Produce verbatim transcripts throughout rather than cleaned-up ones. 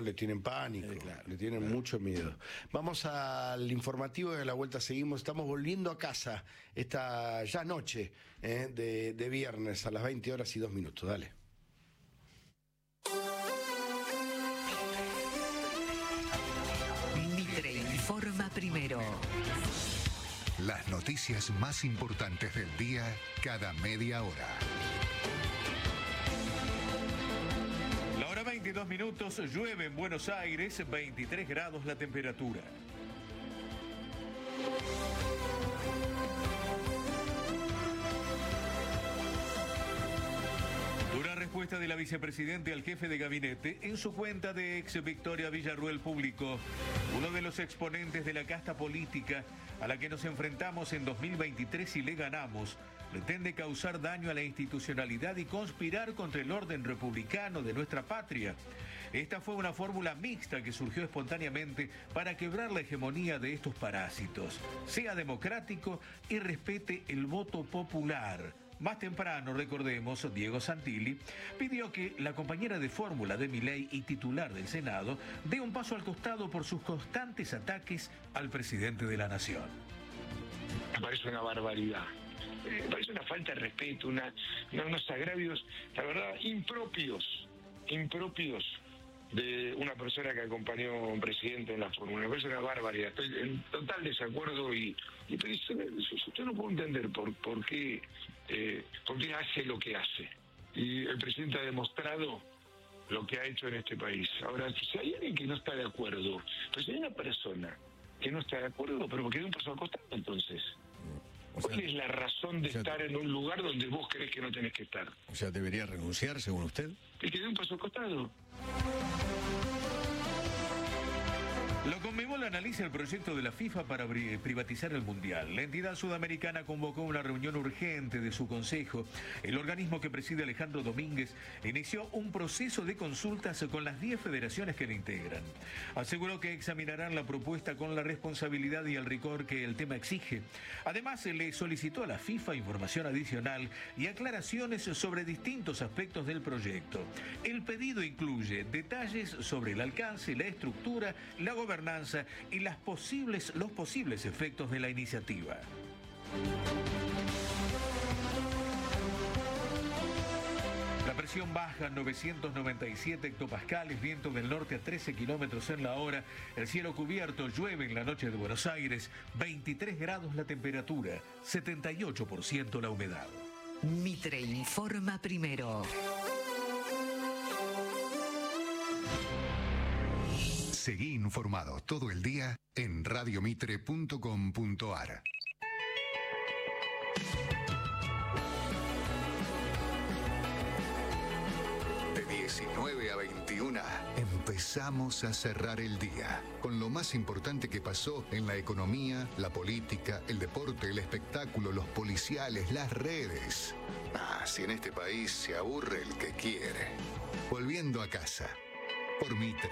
le tienen pánico, eh, claro, le tienen claro. mucho miedo. Vamos al informativo y a la vuelta seguimos. Estamos volviendo a casa esta ya noche eh, de, de viernes a las veinte horas y dos minutos. Dale. Mitre informa primero. Las noticias más importantes del día cada media hora. La hora veintidós minutos, llueve en Buenos Aires, veintitrés grados la temperatura. Dura respuesta de la vicepresidente al jefe de gabinete. En su cuenta de ex, Victoria Villarruel publicó: uno de los exponentes de la casta política a la que nos enfrentamos en dos mil veintitrés y le ganamos, pretende causar daño a la institucionalidad y conspirar contra el orden republicano de nuestra patria. Esta fue una fórmula mixta que surgió espontáneamente para quebrar la hegemonía de estos parásitos. Sea democrático y respete el voto popular. Más temprano, recordemos, Diego Santilli pidió que la compañera de fórmula de Milei y titular del Senado dé un paso al costado por sus constantes ataques al presidente de la Nación. Me parece una barbaridad. Me parece una falta de respeto, una, una, unos agravios, la verdad, impropios, impropios de una persona que acompañó a un presidente en la fórmula. Me parece una barbaridad. Estoy en total desacuerdo y, y pero yo no puedo entender por, por qué eh, por qué hace lo que hace. Y el presidente ha demostrado lo que ha hecho en este país. Ahora, si hay alguien que no está de acuerdo, pues si hay una persona que no está de acuerdo, pero que dé un paso al costado, entonces. O sea, ¿cuál es la razón de o sea, estar en un lugar donde vos crees que no tenés que estar? O sea, ¿debería renunciar, según usted? Y que dé un paso al costado. La Conmebol analiza el proyecto de la FIFA para privatizar el Mundial. La entidad sudamericana convocó una reunión urgente de su consejo. El organismo que preside Alejandro Domínguez inició un proceso de consultas con las diez federaciones que le integran. Aseguró que examinarán la propuesta con la responsabilidad y el rigor que el tema exige. Además, le solicitó a la FIFA información adicional y aclaraciones sobre distintos aspectos del proyecto. El pedido incluye detalles sobre el alcance, la estructura, la gobernanza y las posibles, los posibles efectos de la iniciativa. La presión baja, novecientos noventa y siete hectopascales, viento del norte a trece kilómetros en la hora, el cielo cubierto, llueve en la noche de Buenos Aires, veintitrés grados la temperatura, setenta y ocho por ciento la humedad. Mitre informa primero. Seguí informado todo el día en radio mitre punto com punto ar. De diecinueve a veintiuna empezamos a cerrar el día con lo más importante que pasó en la economía, la política, el deporte, el espectáculo, los policiales, las redes. Ah, si en este país se aburre el que quiere. Volviendo a casa por Mitre.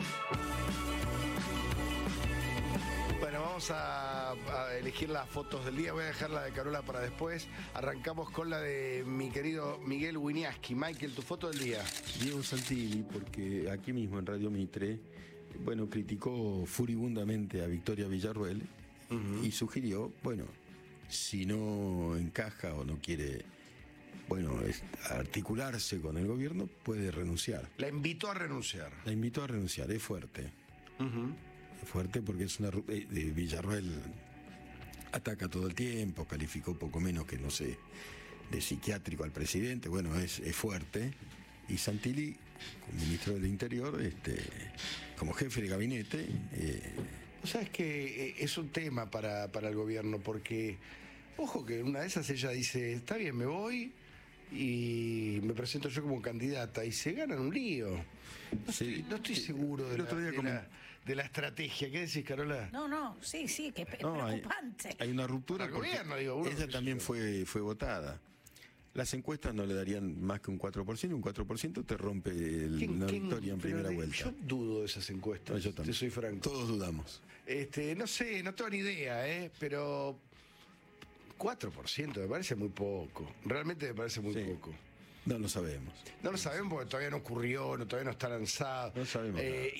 Bueno, vamos a, a elegir las fotos del día. Voy a dejar la de Carola para después. Arrancamos con la de mi querido Miguel Winiaski. Michael, tu foto del día. Diego Santilli, porque aquí mismo en Radio Mitre, bueno, criticó furibundamente a Victoria Villarruel uh-huh. y sugirió, bueno, si no encaja o no quiere, bueno, articularse con el gobierno, puede renunciar. La invitó a renunciar. La invitó a renunciar, es fuerte. Uh-huh. Fuerte porque es una eh, Villarruel ataca todo el tiempo, calificó poco menos que no sé de psiquiátrico al presidente, bueno, es, es fuerte. Y Santilli, como ministro del Interior, este, como jefe de gabinete, eh, o sea, es que es un tema para, para el gobierno, porque ojo que en una de esas ella dice, está bien, me voy y me presento yo como candidata y se ganan un lío. No, sí, estoy, no estoy seguro de la, de, como... la, de la estrategia. ¿Qué decís, Carola? No, no, sí, sí, que es no, preocupante. Hay, hay una ruptura al porque gobierno, digo, uno ella también fue, fue votada. Las encuestas no le darían más que un cuatro por ciento, un cuatro por ciento te rompe el, ¿Quién, una quién, victoria en primera de, vuelta. Yo dudo de esas encuestas, no, yo también. Te soy franco. Todos dudamos. Este, no sé, no tengo ni idea, ¿eh? Pero cuatro por ciento me parece muy poco. Realmente me parece muy sí. poco. No lo sabemos. No lo sabemos porque todavía no ocurrió, no, todavía no está lanzado. No sabemos. Eh,